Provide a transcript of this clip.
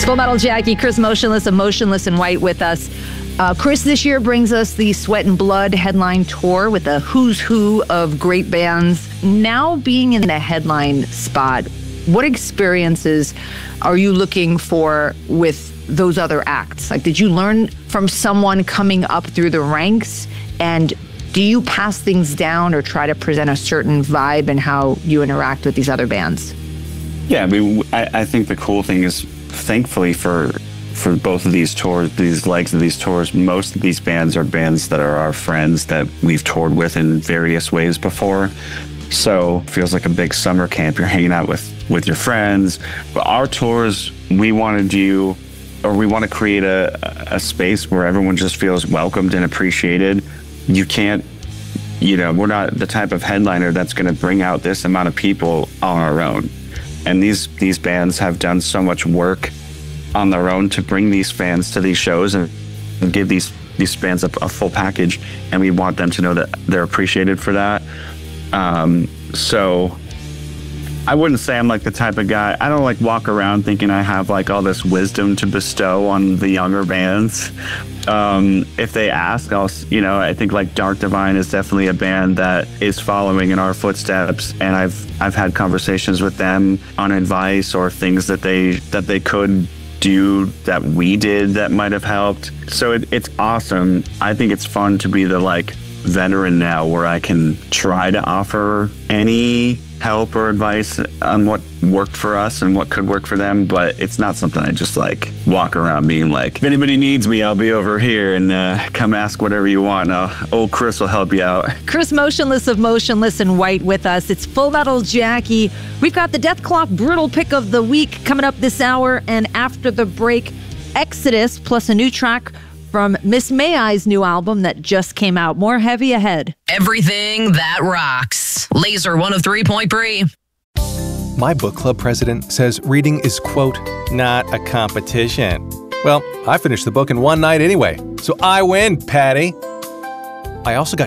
Full Metal Jackie, Chris Motionless of Motionless in White with us. Chris this year brings us the Sweat and Blood headline tour with a who's who of great bands. Now being in a headline spot, what experiences are you looking for with those other acts? Like, did you learn from someone coming up through the ranks? And do you pass things down or try to present a certain vibe in how you interact with these other bands? Yeah, I think the cool thing is, thankfully for both of these tours, these legs of these tours, most of these bands are bands that are our friends that we've toured with in various ways before. So it feels like a big summer camp. You're hanging out with your friends. But our tours, we want to create a space where everyone just feels welcomed and appreciated. You can't, we're not the type of headliner that's going to bring out this amount of people on our own. And these bands have done so much work on their own to bring these fans to these shows and give these fans a full package, and we want them to know that they're appreciated for that. So I wouldn't say I'm like the type of guy, I don't like walk around thinking I have like all this wisdom to bestow on the younger bands. If they ask, I think like Dark Divine is definitely a band that is following in our footsteps, and I've had conversations with them on advice or things that they could do that we did that might have helped. So it's awesome. I think it's fun to be the like veteran now where I can try to offer any help or advice on what worked for us and what could work for them, but it's not something I just like walk around being like, if anybody needs me, I'll be over here and come ask whatever you want. Old Chris will help you out. Chris Motionless of Motionless in White with us. It's Full Metal Jackie. We've got the Death Clock Brutal Pick of the Week coming up this hour, and after the break, Exodus plus a new track from Miss May I's new album that just came out. More heavy ahead. Everything that rocks. Laser 103.3. My book club president says reading is, quote, not a competition. Well, I finished the book in one night anyway, so I win, Patty. I also got